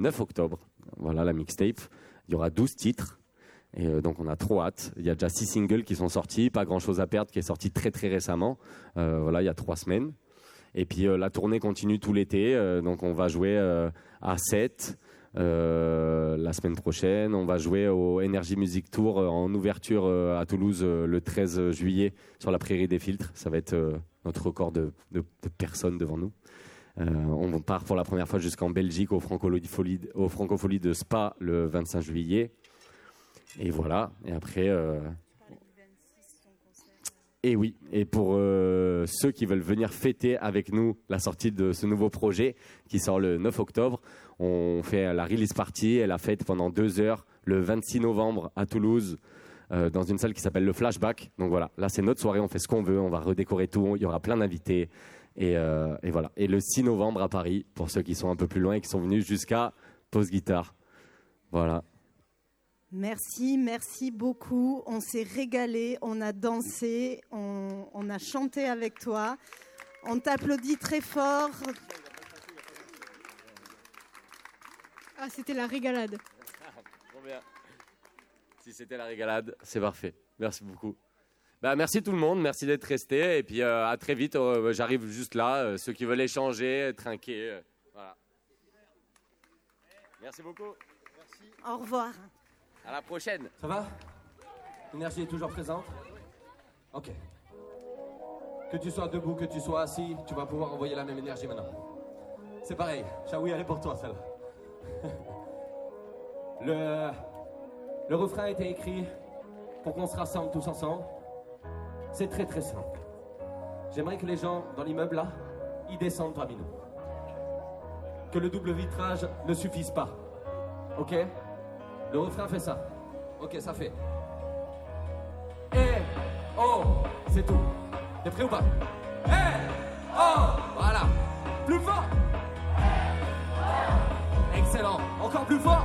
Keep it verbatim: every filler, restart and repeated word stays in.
neuf octobre. Voilà la mixtape. Il y aura douze titres. Et euh, donc on a trop hâte. Il y a déjà six singles qui sont sortis, pas grand chose à perdre, qui est sorti très très récemment. Euh, voilà, il y a trois semaines. Et puis euh, la tournée continue tout l'été. Euh, donc on va jouer euh, à Sète euh, la semaine prochaine. On va jouer au Energy Music Tour euh, en ouverture euh, à Toulouse euh, le treize juillet sur la Prairie des Filtres. Ça va être euh, notre record de, de, de personnes devant nous. Euh, on part pour la première fois jusqu'en Belgique au Francophonie, au Francophonie de Spa le vingt-cinq juillet. Et voilà, et après... Euh... Et oui, et pour euh, ceux qui veulent venir fêter avec nous la sortie de ce nouveau projet qui sort le neuf octobre, on fait la release party et la fête pendant deux heures le vingt-six novembre à Toulouse euh, dans une salle qui s'appelle le Flashback. Donc voilà, là c'est notre soirée, on fait ce qu'on veut, on va redécorer tout, il y aura plein d'invités. Et, euh, et voilà, et le six novembre à Paris, pour ceux qui sont un peu plus loin et qui sont venus jusqu'à Pause Guitare. Voilà. Merci, merci beaucoup. On s'est régalé, on a dansé, on, on a chanté avec toi. On t'applaudit très fort. Ah, c'était la régalade. Trop bien. Si c'était la régalade, c'est parfait. Merci beaucoup. Bah, merci tout le monde, merci d'être resté. Et puis euh, à très vite, euh, j'arrive juste là. Euh, ceux qui veulent échanger, trinquer. Euh, voilà. Merci beaucoup. Merci. Au revoir. À la prochaine. Ça va? L'énergie est toujours présente? Ok. Que tu sois debout, que tu sois assis, tu vas pouvoir envoyer la même énergie maintenant. C'est pareil. Chaoui, elle est pour toi, celle-là. le... le refrain a été écrit pour qu'on se rassemble tous ensemble. C'est très très simple. J'aimerais que les gens dans l'immeuble là, ils descendent parmi nous. Que le double vitrage ne suffise pas. Ok? Le refrain fait ça. Ok, ça fait. Eh, oh, c'est tout. T'es prêt ou pas? Eh, oh, voilà. Plus fort. Excellent. Encore plus fort.